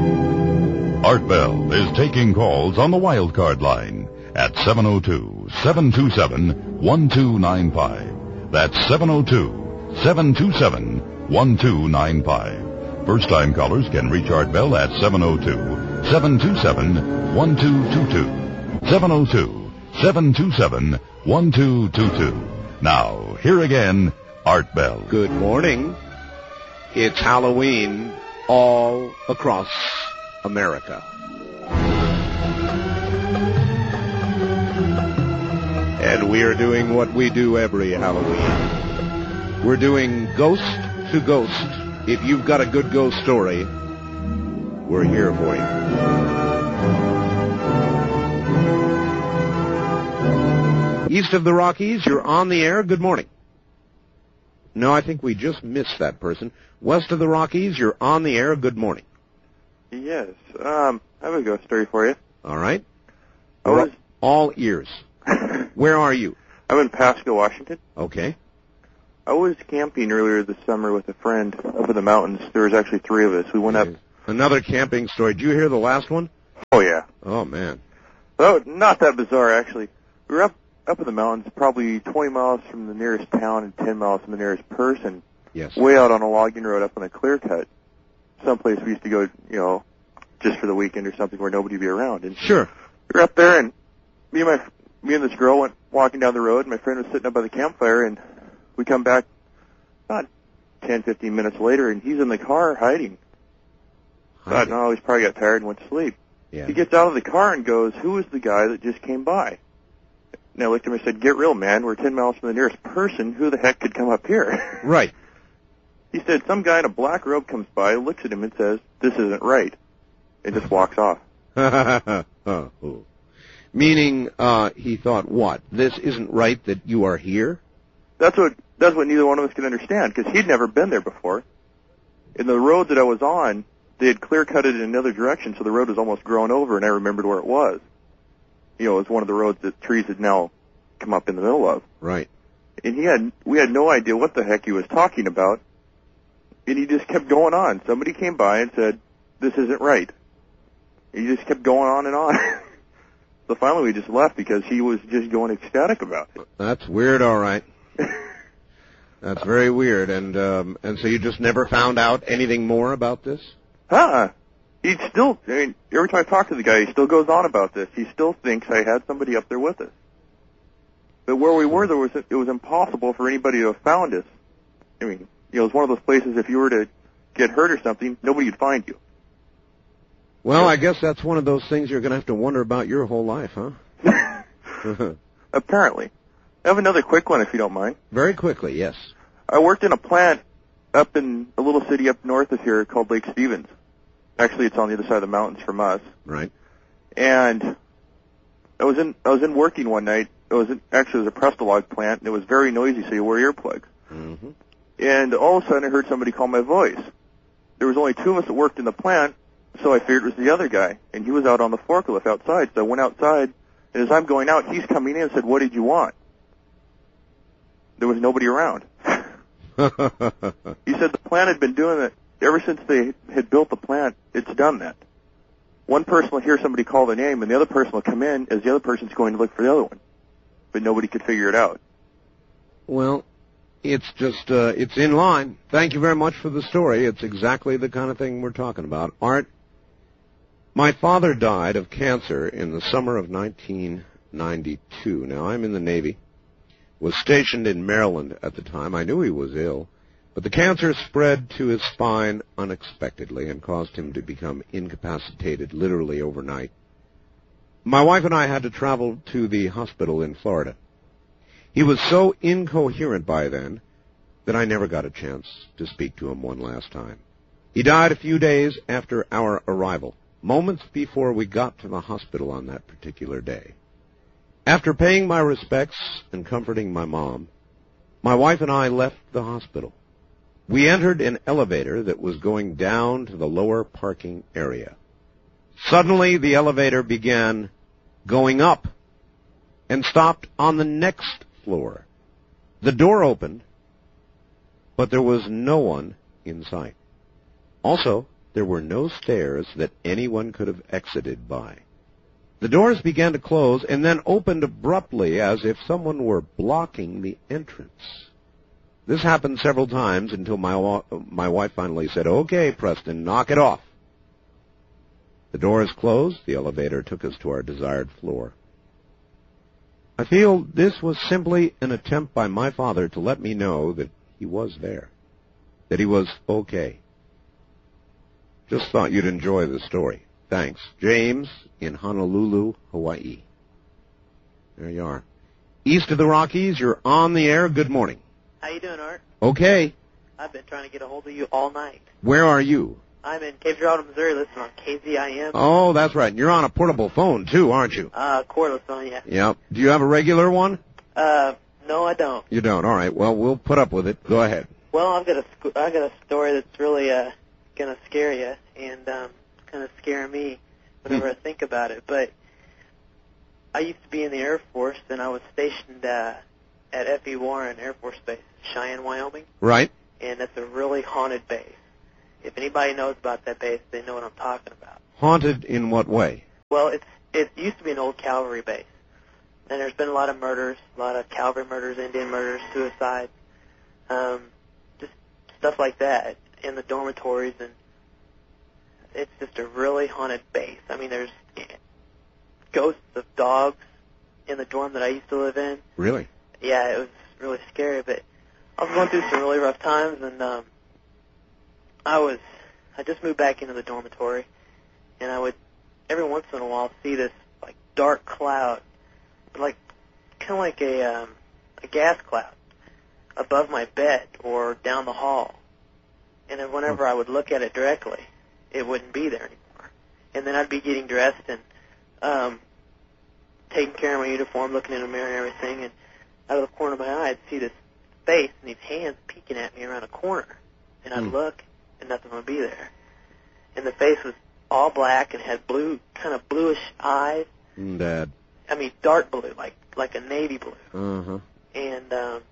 Art Bell is taking calls on the wildcard line at 702-727-1295. That's 702-727-1295. First-time callers can reach Art Bell at 702-727-1222. 702-727-1222. Now, here again, Art Bell. Good morning. It's Halloween all across America. And we are doing what we do every Halloween. We're doing Ghost to Ghost. If you've got a good ghost story, we're here for you. East of the Rockies, you're on the air. Good morning. No, I think we just missed that person. West of the Rockies, you're on the air. Good morning. Yes. I have a ghost story for you. All right. All ears. Where are you? I'm in Pasco, Washington. Okay. I was camping earlier this summer with a friend up in the mountains. There was actually three of us. We went up. Another camping story. Did you hear the last one? Oh, yeah. Oh, man. Oh, not that bizarre, actually. We were up in the mountains, probably 20 miles from the nearest town and 10 miles from the nearest person. Yes. Way out on a logging road up on a clear cut. Someplace we used to go, just for the weekend or something where nobody would be around. And sure. We were up there, and me and this girl went walking down the road, and my friend was sitting up by the campfire, and we come back about 10, 15 minutes later, and he's in the car hiding. God, no, he's probably got tired and went to sleep. Yeah. He gets out of the car and goes, "Who is the guy that just came by?" And I looked at him and said, "Get real, man. We're 10 miles from the nearest person. Who the heck could come up here?" Right. He said, "Some guy in a black robe comes by, looks at him and says, 'This isn't right,' and just walks off." Meaning, he thought, what? This isn't right that you are here? That's what neither one of us could understand, because he'd never been there before. In the road that I was on, they had clear-cut it in another direction, so the road was almost grown over, and I remembered where it was. It was one of the roads that trees had now come up in the middle of. Right. And we had no idea what the heck he was talking about, and he just kept going on. Somebody came by and said, "This isn't right." He just kept going on and on. So finally we just left because he was just going ecstatic about it. That's weird, all right. That's very weird. And so you just never found out anything more about this? He still, every time I talk to the guy, he still goes on about this. He still thinks I had somebody up there with us. But where we were, it was impossible for anybody to have found us. It was one of those places, if you were to get hurt or something, nobody would find you. Well, I guess that's one of those things you're going to have to wonder about your whole life, huh? Apparently. I have another quick one, if you don't mind. Very quickly, yes. I worked in a plant up in a little city up north of here called Lake Stevens. Actually, it's on the other side of the mountains from us. Right. And I was in working one night. It was a Prestolog plant, and it was very noisy, so you wear earplugs. Mm-hmm. And all of a sudden, I heard somebody call my voice. There was only two of us that worked in the plant, so I figured it was the other guy, and he was out on the forklift outside. So I went outside, and as I'm going out, he's coming in and said, "What did you want?" There was nobody around. He said the plant had been doing it ever since they had built the plant. It's done that. One person will hear somebody call the name, and the other person will come in as the other person's going to look for the other one. But nobody could figure it out. Well, it's just, it's in line. Thank you very much for the story. It's exactly the kind of thing we're talking about. Art, my father died of cancer in the summer of 1992. Now, I'm in the Navy. Was stationed in Maryland at the time. I knew he was ill, but the cancer spread to his spine unexpectedly and caused him to become incapacitated literally overnight. My wife and I had to travel to the hospital in Florida. He was so incoherent by then that I never got a chance to speak to him one last time. He died a few days after our arrival, moments before we got to the hospital on that particular day. After paying my respects and comforting my mom, my wife and I left the hospital. We entered an elevator that was going down to the lower parking area. Suddenly, the elevator began going up and stopped on the next floor. The door opened, but there was no one in sight. Also, there were no stairs that anyone could have exited by. The doors began to close and then opened abruptly as if someone were blocking the entrance. This happened several times until my wife finally said, "Okay, Preston, knock it off." The doors closed. The elevator took us to our desired floor. I feel this was simply an attempt by my father to let me know that he was there, that he was okay. Just thought you'd enjoy the story. Thanks. James in Honolulu, Hawaii. There you are. East of the Rockies, you're on the air. Good morning. How you doing, Art? Okay. I've been trying to get a hold of you all night. Where are you? I'm in Cape Girardeau, Missouri, listening on KZIM. Oh, that's right. You're on a portable phone, too, aren't you? Cordless phone, yeah. Yep. Do you have a regular one? No, I don't. You don't. All right. Well, we'll put up with it. Go ahead. Well, I got a story that's really gonna scare you, and kind of scare me whenever I think about it. But I used to be in the Air Force, and I was stationed at F.E. Warren Air Force Base, Cheyenne, Wyoming. Right. And it's a really haunted base. If anybody knows about that base, they know what I'm talking about. Haunted in what way? Well, it used to be an old cavalry base, and there's been a lot of murders, a lot of cavalry murders, Indian murders, suicides, just stuff like that in the dormitories, and it's just a really haunted base. I mean, there's ghosts of dogs in the dorm that I used to live in. Really? Yeah, it was really scary, but I was going through some really rough times, and I just moved back into the dormitory, and I would every once in a while see this like dark cloud, like kind of like a gas cloud above my bed or down the hall, and then whenever I would look at it directly, it wouldn't be there anymore. And then I'd be getting dressed and taking care of my uniform, looking in the mirror and everything, and out of the corner of my eye, I'd see this face and these hands peeking at me around a corner, and I'd look, and nothing would be there. And the face was all black and had blue, kind of bluish eyes. Dad. I mean, dark blue, like a navy blue. Uh-huh. And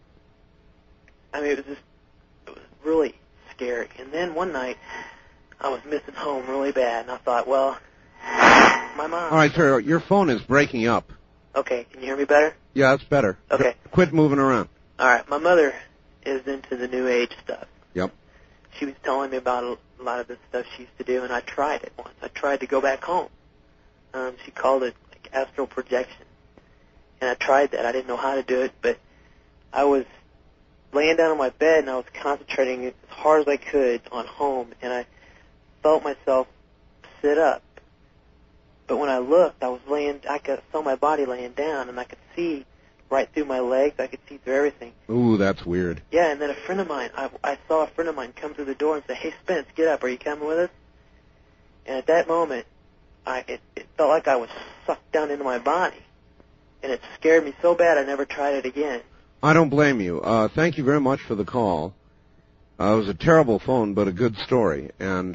I mean, it was really scary. And then one night, I was missing home really bad, and I thought, well, my mom. All right, sir, your phone is breaking up. Okay, can you hear me better? Yeah, that's better. Okay. Quit moving around. All right, my mother is into the New Age stuff. Yep. She was telling me about a lot of the stuff she used to do, and I tried it once. I tried to go back home. She called it like astral projection, and I tried that. I didn't know how to do it, but I was laying down on my bed, and I was concentrating as hard as I could on home, and I felt myself sit up. But when I looked, I saw my body laying down, and I could see right through my legs. I could see through everything. Ooh, that's weird. Yeah, and then a friend of mine, I saw a friend of mine come through the door and say, "Hey, Spence, get up. Are you coming with us?" And at that moment, it felt like I was sucked down into my body, and it scared me so bad I never tried it again. I don't blame you. Thank you very much for the call. It was a terrible phone, but a good story. And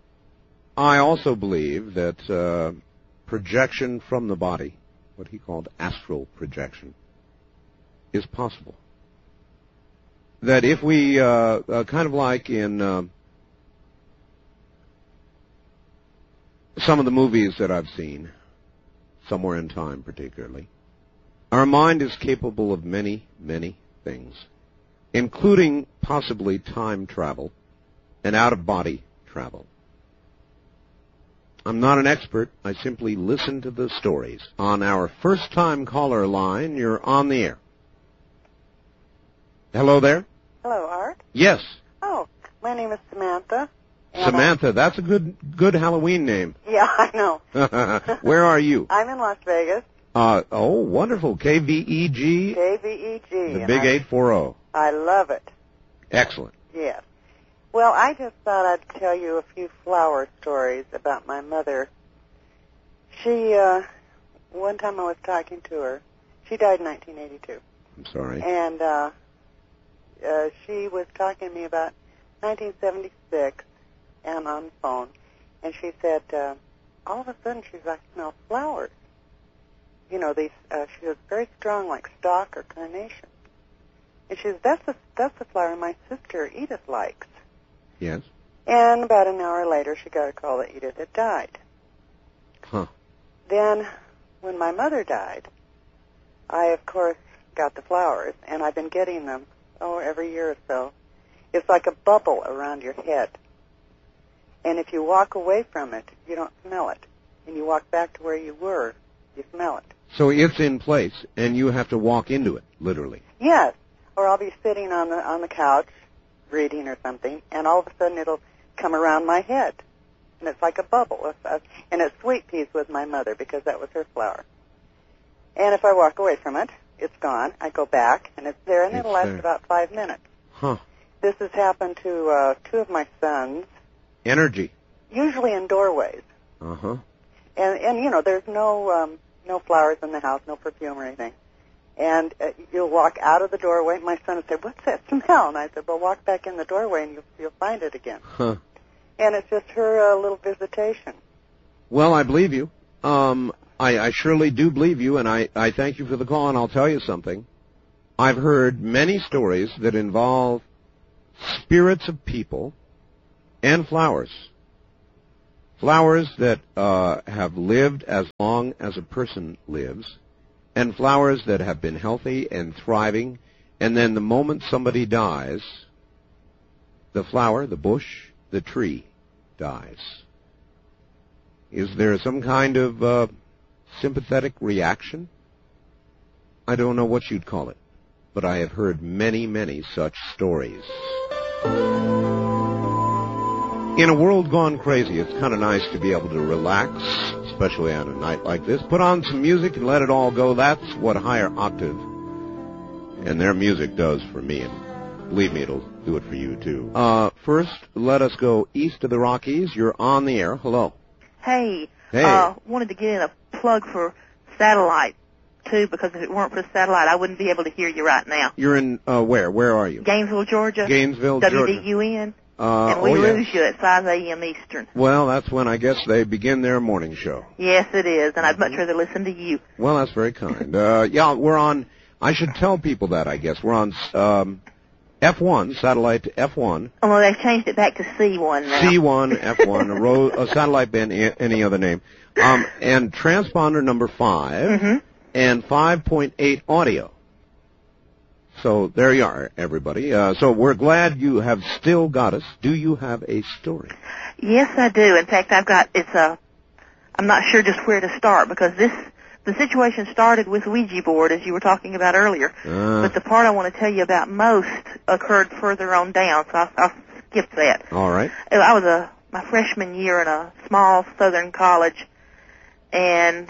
I also believe that projection from the body, what he called astral projection, is possible. That if we, kind of like in some of the movies that I've seen, Somewhere in Time particularly, our mind is capable of many, many things, including possibly time travel and out-of-body travel. I'm not an expert. I simply listen to the stories. On our first-time caller line, you're on the air. Hello there? Hello, Art. Yes. Oh, my name is Samantha. Samantha, that's a good Halloween name. Yeah, I know. Where are you? I'm in Las Vegas. Oh, wonderful. KVEG? KVEG. The big 840. I love it. Excellent. Yes. Well, I just thought I'd tell you a few flower stories about my mother. She, one time I was talking to her. She died in 1982. I'm sorry. And she was talking to me about 1976 and on the phone. And she said, all of a sudden she's like, I smell flowers. You know, these, she was very strong, like stock or carnation. And she says, that's the flower my sister Edith likes. Yes. And about an hour later, she got a call that Edith had died. Huh. Then, when my mother died, I, of course, got the flowers, and I've been getting them, every year or so. It's like a bubble around your head. And if you walk away from it, you don't smell it. And you walk back to where you were, you smell it. So it's in place, and you have to walk into it, literally. Yes. Or I'll be sitting on the couch, reading or something, and all of a sudden it'll come around my head. And it's like a bubble. And it's sweet peas with my mother, because that was her flower. And if I walk away from it, it's gone. I go back, and it's there, and it'll last about 5 minutes. Huh. This has happened to two of my sons. Energy. Usually in doorways. Uh-huh. And you know, there's no flowers in the house, no perfume or anything. And you'll walk out of the doorway. My son would say, "What's that smell?" And I said, "Well, walk back in the doorway and you'll find it again." Huh. And it's just her little visitation. Well, I believe you. I surely do believe you, and I thank you for the call, and I'll tell you something. I've heard many stories that involve spirits of people and flowers. Flowers that have lived as long as a person lives, and flowers that have been healthy and thriving, and then the moment somebody dies, the flower, the bush, the tree dies. Is there some kind of sympathetic reaction? I don't know what you'd call it, but I have heard many, many such stories. In a world gone crazy, it's kind of nice to be able to relax, especially on a night like this. Put on some music and let it all go. That's what Higher Octave and their music does for me, and believe me, it'll do it for you, too. First, let us go east of the Rockies. You're on the air. Hello. Hey. Hey. Wanted to get in a plug for satellite, too, because if it weren't for satellite, I wouldn't be able to hear you right now. You're in, where? Where are you? Gainesville, Georgia. Gainesville, Georgia. WVUN. And we lose you at 5 a.m. Eastern. Well, that's when I guess they begin their morning show. Yes, it is, and I'd much rather listen to you. Well, that's very kind. Yeah, we're on, I should tell people that, I guess. We're on F1, satellite F1. Oh, well, they've changed it back to C1 now. C1, F1, a satellite band, any other name. And transponder number 5, and 5.8 audio. So there you are, everybody. So we're glad you have still got us. Do you have a story? Yes, I do. In fact, I'm not sure just where to start, because the situation started with Ouija board, as you were talking about earlier. But the part I want to tell you about most occurred further on down, so I'll skip that. All right. I was my freshman year in a small southern college, and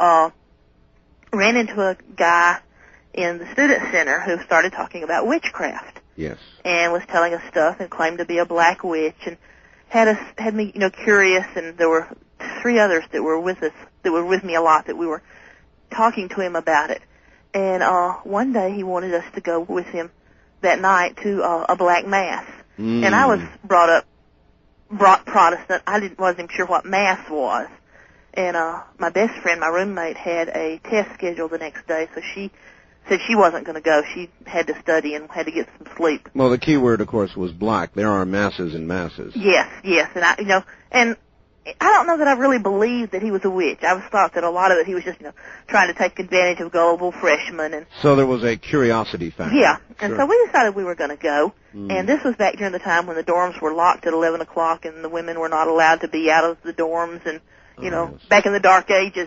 ran into a guy in the student center who started talking about witchcraft. Yes. And was telling us stuff and claimed to be a black witch, and had me, curious, and there were 3 others that were with us, that were with me a lot, that we were talking to him about it. And one day he wanted us to go with him that night to a black mass. And I was brought Protestant. I wasn't sure what mass was. And my best friend, my roommate, had a test scheduled the next day, so she said she wasn't going to go. She had to study and had to get some sleep. Well, the key word, of course, was black. There are masses and masses. Yes, and and I don't know that I really believed that he was a witch. I was thought that a lot of it he was just, trying to take advantage of gullible freshmen. And so there was a curiosity factor. Yeah, and so we decided we were going to go. And this was back during the time when the dorms were locked at 11 o'clock and the women were not allowed to be out of the dorms, and yes. Back in the dark ages.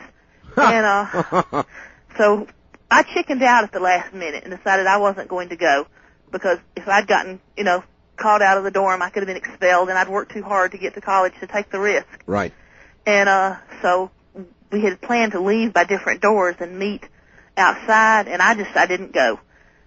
And so I chickened out at the last minute and decided I wasn't going to go, because if I'd gotten, called out of the dorm, I could have been expelled, and I'd worked too hard to get to college to take the risk. Right. And so we had planned to leave by different doors and meet outside, and I didn't go.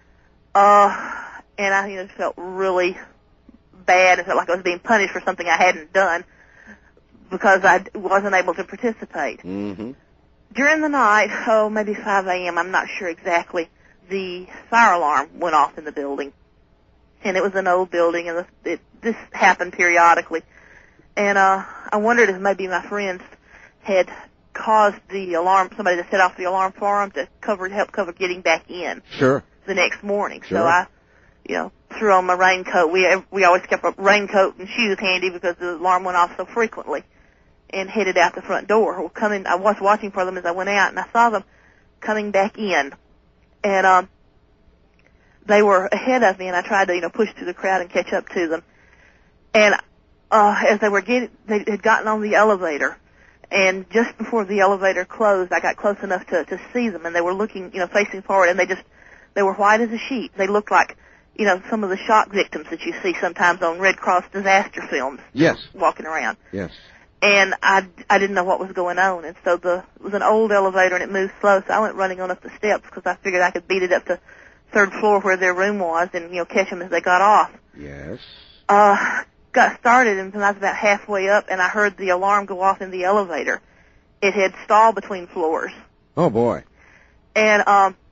And I felt really bad. I felt like I was being punished for something I hadn't done because I wasn't able to participate. Mm-hmm. During the night, maybe 5 a.m., I'm not sure exactly, the fire alarm went off in the building. And it was an old building, and this happened periodically. And I wondered if maybe my friends had caused the alarm, somebody to set off the alarm for them to help cover getting back in. Sure. The next morning. Sure. So I, threw on my raincoat. We always kept a raincoat and shoes handy because the alarm went off so frequently, and headed out the front door. I was watching for them as I went out, and I saw them coming back in, and they were ahead of me, and I tried to push through the crowd and catch up to them. And as they had gotten on the elevator, and just before the elevator closed, I got close enough to see them, and they were looking, facing forward, and they were white as a sheet. They looked like, some of the shock victims that you see sometimes on Red Cross disaster films. Yes. Walking around. Yes. And I didn't know what was going on, and so it was an old elevator, and it moved slow, so I went running on up the steps because I figured I could beat it up to third floor where their room was and, catch them as they got off. Yes. Got started, and I was about halfway up, and I heard the alarm go off in the elevator. It had stalled between floors. Oh, boy. And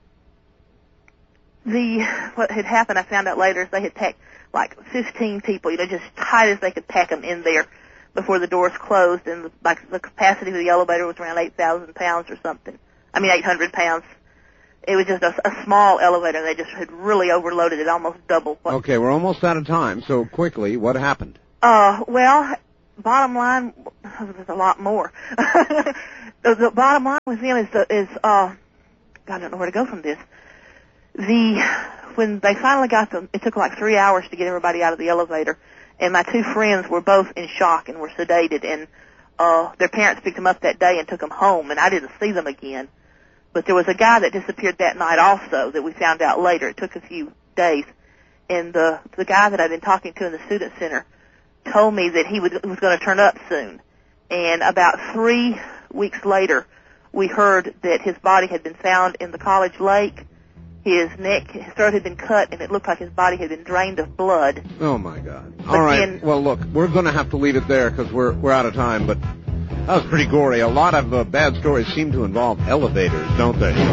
what had happened, I found out later, is they had packed like 15 people, just tight as they could pack them in there before the doors closed, and the capacity of the elevator was around 8,000 pounds or something. 800 pounds. It was just a small elevator, and they just had really overloaded it, almost double. Okay, we're almost out of time, so quickly, what happened? Well, bottom line, there's a lot more. The bottom line with them is I don't know where to go from this. When they finally got them, it took like 3 hours to get everybody out of the elevator, and my two friends were both in shock and were sedated, and their parents picked them up that day and took them home, and I didn't see them again. But there was a guy that disappeared that night also that we found out later. It took a few days, and the guy that I'd been talking to in the student center told me that he was going to turn up soon. And about 3 weeks later, we heard that his body had been found in the college lake. His throat had been cut, and it looked like his body had been drained of blood. Oh, my God. All right. Well, look, we're going to have to leave it there because we're out of time, but that was pretty gory. A lot of bad stories seem to involve elevators, don't they?